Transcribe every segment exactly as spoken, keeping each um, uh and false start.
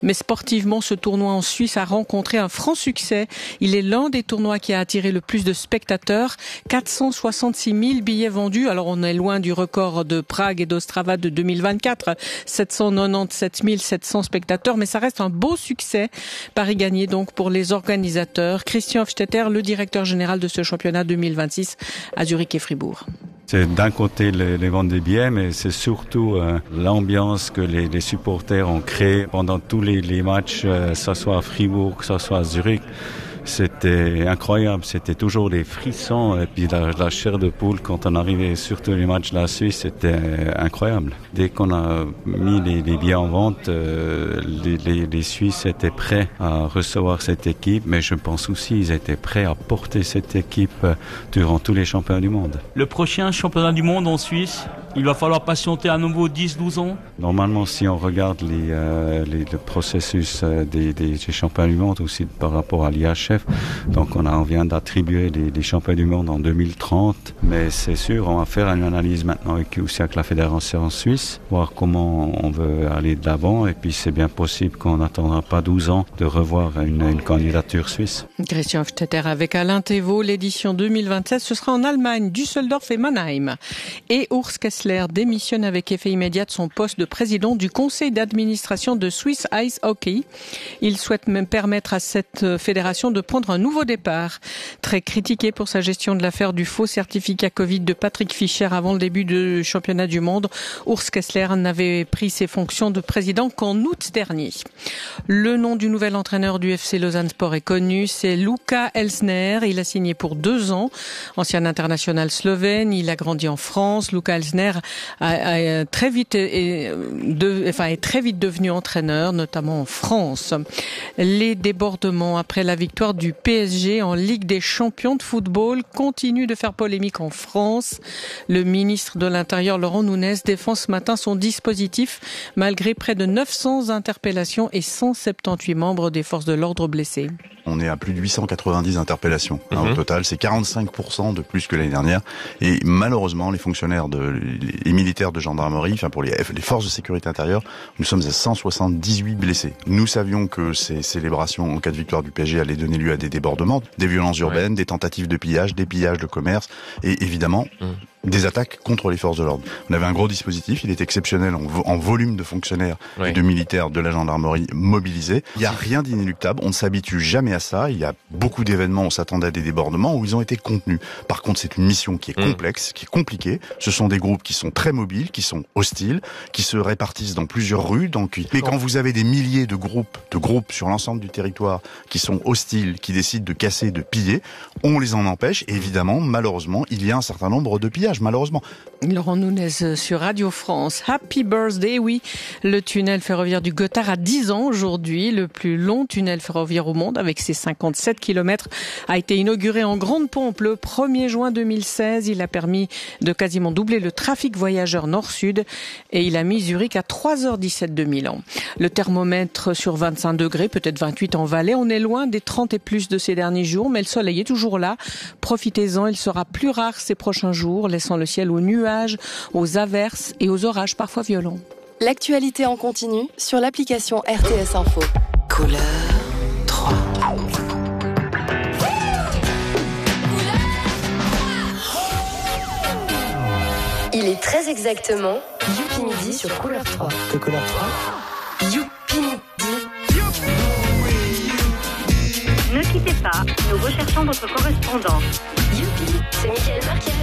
Mais sportivement, ce tournoi en Suisse a rencontré un franc succès. Il est l'un des tournois qui a attiré le plus de spectateurs. quatre cent soixante-six mille billets vendus. Alors on est loin du record de Prague et d'Ostrava de deux mille vingt-quatre. sept cent quatre-vingt-dix-sept mille sept cents spectateurs. Mais ça reste un beau succès. Paris gagné donc pour les organisateurs. Christian Hofstetter, le directeur général de ce championnat deux mille vingt-six à Zurich et Fribourg. C'est d'un côté les, les ventes des billets, mais c'est surtout euh, l'ambiance que les, les supporters ont créée pendant tous les, les matchs, euh, que ce soit à Fribourg, que ce soit à Zurich. C'était incroyable, c'était toujours des frissons et puis la, la chair de poule quand on arrivait, surtout les matchs de la Suisse, c'était incroyable. Dès qu'on a mis les, les billets en vente, euh, les, les, les Suisses étaient prêts à recevoir cette équipe, mais je pense aussi qu'ils étaient prêts à porter cette équipe durant tous les championnats du monde. Le prochain championnat du monde en Suisse, il va falloir patienter à nouveau dix douze ans? Normalement, si on regarde les, euh, les, le processus euh, des, des, des championnats du monde aussi par rapport à l'I H F, donc on, a, on vient d'attribuer les, les championnats du monde en deux mille trente, mais c'est sûr, on va faire une analyse maintenant avec, aussi avec la fédération suisse, voir comment on veut aller de l'avant, et puis c'est bien possible qu'on n'attendra pas douze ans de revoir une, une candidature suisse. Christian Hofstetter avec Alain Thévault, l'édition deux mille vingt-sept, ce sera en Allemagne, Düsseldorf et Mannheim. Et Urs Kessler démissionne avec effet immédiat de son poste de président du conseil d'administration de Swiss Ice Hockey. Il souhaite même permettre à cette fédération de prendre un nouveau départ. Très critiqué pour sa gestion de l'affaire du faux certificat Covid de Patrick Fischer avant le début du championnat du monde, Urs Kessler n'avait pris ses fonctions de président qu'en août dernier. Le nom du nouvel entraîneur du F C Lausanne Sport est connu, c'est Luka Elsner. Il a signé pour deux ans. Ancien international slovène, il a grandi en France. Luka Elsner a, a très vite est, de, enfin, est très vite devenu entraîneur, notamment en France. Les débordements après la victoire du P S G en Ligue des champions de football continuent de faire polémique en France. Le ministre de l'Intérieur, Laurent Nunez, défend ce matin son dispositif malgré près de neuf cents interpellations et cent soixante-dix-huit membres des forces de l'ordre blessés. On est à plus de huit cent quatre-vingt-dix interpellations. Mmh. Hein, au total, c'est quarante-cinq pour cent de plus que l'année dernière. Et malheureusement, les fonctionnaires de, les militaires de gendarmerie, enfin pour les, les forces de sécurité intérieure, nous sommes à cent soixante-dix-huit blessés. Nous savions que ces célébrations en cas de victoire du P S G allaient donner lieu à des débordements, des violences urbaines, ouais. des tentatives de pillage, des pillages de commerce et évidemment mmh. des attaques contre les forces de l'ordre. On avait un gros dispositif, il est exceptionnel en, vo- en volume de fonctionnaires oui. et de militaires de la gendarmerie mobilisés. Il n'y a rien d'inéluctable, on ne s'habitue jamais à ça. Il y a beaucoup d'événements, on s'attendait à des débordements où ils ont été contenus. Par contre, c'est une mission qui est mmh. complexe, qui est compliquée. Ce sont des groupes qui sont très mobiles, qui sont hostiles, qui se répartissent dans plusieurs rues. Donc, mais quand vous avez des milliers de groupes, de groupes sur l'ensemble du territoire qui sont hostiles, qui décident de casser, de piller, on les en empêche. Et évidemment, malheureusement, il y a un certain nombre de pillages, malheureusement. Laurent Nunez sur Radio France. Happy birthday, oui. Le tunnel ferroviaire du Gothard a dix ans aujourd'hui. Le plus long tunnel ferroviaire au monde avec ses cinquante-sept kilomètres a été inauguré en grande pompe le premier juin deux mille seize. Il a permis de quasiment doubler le trafic voyageurs nord-sud et il a mis Zurich à trois heures dix-sept de Milan. Le thermomètre sur vingt-cinq degrés, peut-être vingt-huit en Valais. On est loin des trente et plus de ces derniers jours, mais le soleil est toujours là. Profitez-en, il sera plus rare ces prochains jours, laissant le ciel aux nuages, aux averses et aux orages parfois violents. L'actualité en continu sur l'application R T S Info. Couleur trois. Il est très exactement Youpi Midi sur Couleur trois. Que Couleur trois? Youpi Midi. Ne quittez pas, nous recherchons votre correspondant. Youpi, c'est Mickaël Marquet.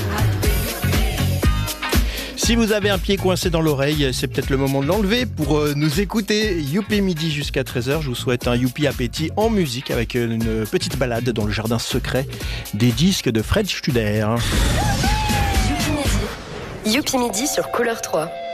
Si vous avez un pied coincé dans l'oreille, c'est peut-être le moment de l'enlever pour euh, nous écouter. Youpi Midi jusqu'à treize heures. Je vous souhaite un Youpi appétit en musique avec une petite balade dans le jardin secret des disques de Fred Studer. Youpi Midi. Youpi Midi sur Couleur trois.